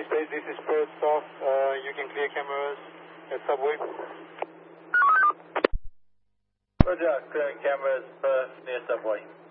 Space, this is Perth South. You can clear cameras at Subway. Roger, clearing cameras Perth near Subway.